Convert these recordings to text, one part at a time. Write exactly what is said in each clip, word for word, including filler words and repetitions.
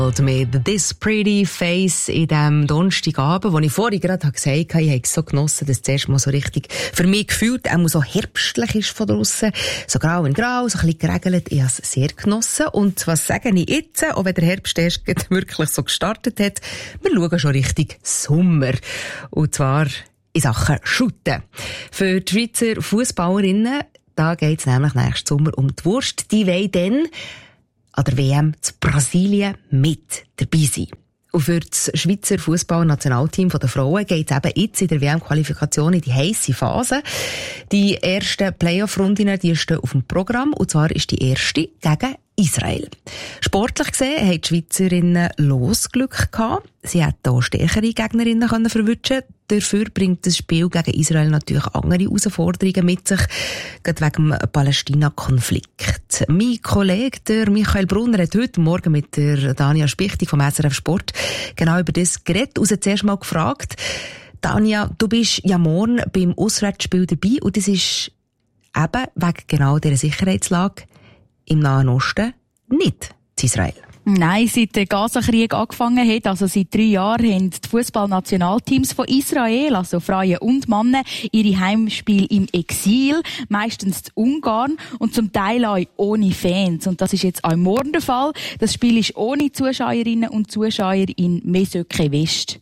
Mit «This Pretty Face» in diesem Donnerstagabend, wo ich vorhin gerade gesagt habe, ich habe es so genossen, dass es zuerst mal so richtig für mich gefühlt auch so herbstlich ist von draussen. So grau in grau, so ein bisschen geregelt. Ich habe es sehr genossen. Und was sage ich jetzt, auch wenn der Herbst erst wirklich so gestartet hat, wir schauen schon Richtung Sommer. Und zwar in Sachen Shooten. Für die Schweizer Fußballerinnen, da geht es nämlich nächsten Sommer um die Wurst. Die wollen dann an der W M zu Brasilien mit dabei sein. Und für das Schweizer Fußballnationalteam der Frauen geht es eben jetzt in der W M-Qualifikation in die heisse Phase. Die ersten Playoff-Rundinnen, die stehen auf dem Programm, und zwar ist die erste gegen Israel. Sportlich gesehen haben die Schweizerinnen Losglück gehabt. Sie hätten auch stärkere Gegnerinnen können verwutschen. Dafür bringt das Spiel gegen Israel natürlich andere Herausforderungen mit sich, gerade wegen dem Palästina-Konflikt. Mein Kollege, der Michael Brunner, hat heute Morgen mit der Dania Spichtig vom S R F Sport genau über das geredet. Und sie hat zuerst mal gefragt: Dania, du bist ja morgen beim Auswärtsspiel dabei, und das ist eben wegen genau dieser Sicherheitslage im Nahen Osten nicht zu Israel. Nein, seit der Gaza-Krieg angefangen hat, also seit drei Jahren, haben die Fußballnationalteams von Israel, also Frauen und Männer, ihre Heimspiele im Exil, meistens in Ungarn und zum Teil auch ohne Fans. Und das ist jetzt auch morgen der Fall. Das Spiel ist ohne Zuschauerinnen und Zuschauer in Mesöke West.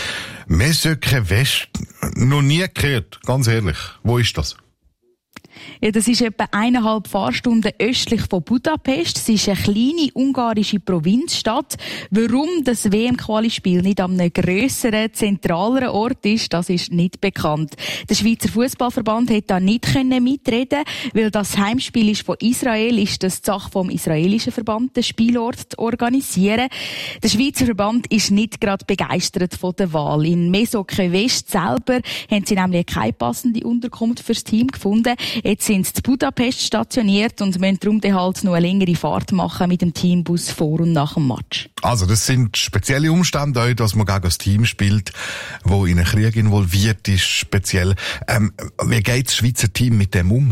Mesöke West? Noch nie gehört, ganz ehrlich. Wo ist das? Ja, das ist etwa eineinhalb Fahrstunden östlich von Budapest. Es ist eine kleine ungarische Provinzstadt. Warum das W M-Quali-Spiel nicht an einem grösseren, zentraleren Ort ist, das ist nicht bekannt. Der Schweizer Fußballverband hat da nicht mitreden, weil das Heimspiel ist von Israel, ist das die Sache vom israelischen Verband, den Spielort zu organisieren. Der Schweizer Verband ist nicht gerade begeistert von der Wahl. In Mesöke West selber haben sie nämlich keine passende Unterkunft fürs Team gefunden. Jetzt sind sie in Budapest stationiert und müssen darum dann halt noch eine längere Fahrt machen mit dem Teambus vor und nach dem Match. Also das sind spezielle Umstände, auch, dass man gegen ein Team spielt, das in einen Krieg involviert ist, speziell. Ähm, wie geht das Schweizer Team mit dem um?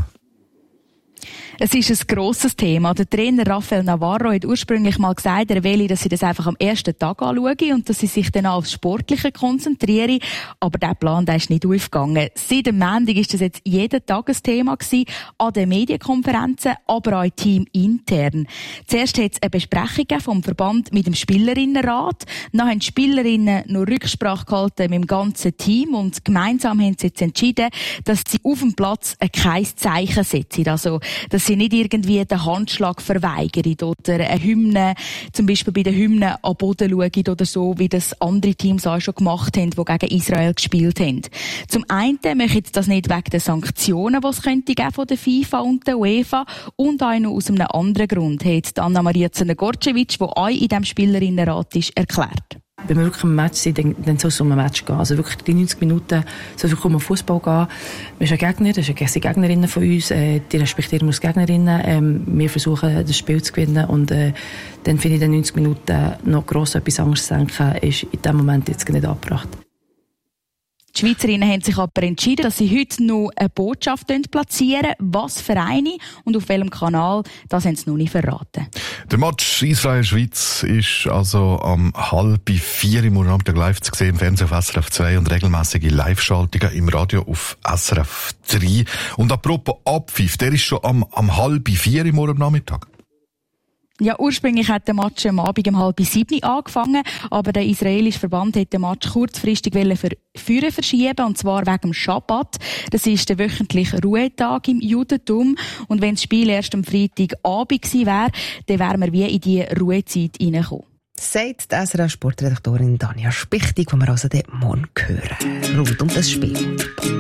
Es ist ein grosses Thema. Der Trainer Rafael Navarro hat ursprünglich mal gesagt, er will, dass sie das einfach am ersten Tag anschauen und dass sie sich dann aufs Sportliche konzentrieren. Aber dieser Plan, der ist nicht aufgegangen. Seit dem Montag ist das jetzt jeden Tag ein Thema gewesen, an den Medienkonferenzen, aber auch teamintern. Zuerst hat es eine Besprechung vom Verband mit dem Spielerinnenrat. Dann haben die Spielerinnen noch Rücksprache gehalten mit dem ganzen Team und gemeinsam haben sie jetzt entschieden, dass sie auf dem Platz kein Zeichen setzen. Also, dass sie nicht irgendwie den Handschlag verweigern oder eine Hymne, zum Beispiel bei den Hymnen am Boden schauen oder so, wie das andere Teams auch schon gemacht haben, die gegen Israel gespielt haben. Zum einen möchten sie das nicht wegen den Sanktionen, die es könnte geben von der FIFA und der UEFA, und auch noch aus einem anderen Grund, hat Anna-Maria Zerner-Gorcevic, die auch in diesem Spielerinnenrat ist, erklärt. Wenn wir wirklich im Match sind, dann, dann soll es um ein Match gehen. Also wirklich die neunzig Minuten soll es um den Fußball gehen. Wir sind ein Gegner, das sind Gegnerinnen von uns, äh, die respektieren uns Gegnerinnen. Ähm, wir versuchen, das Spiel zu gewinnen, und äh, dann finde ich, in den neunzig Minuten noch gross etwas anderes zu denken, ist in diesem Moment jetzt nicht angebracht. Die Schweizerinnen haben sich aber entschieden, dass sie heute noch eine Botschaft platzieren. Was für eine und auf welchem Kanal, das haben sie noch nicht verraten. Der Match Israel-Schweiz ist also am halb vier im Nachmittag live zu sehen im Fernsehen auf S R F zwei und regelmäßige Live-Schaltungen im Radio auf S R F drei. Und apropos Abpfiff, der ist schon am, am halb vier im Nachmittag. Ja, ursprünglich hat der Match am Abend um halb sieben angefangen, aber der israelische Verband hat den Match kurzfristig für Führen verschieben, und zwar wegen dem Schabbat. Das ist der wöchentliche Ruhetag im Judentum, und wenn das Spiel erst am Freitagabend gewesen wäre, dann wären wir wie in die Ruhezeit reingekommen. Sagt die S R F-Sportredaktorin Dania Spichtig, die wir also dort morgen hören. Rund um das Spiel.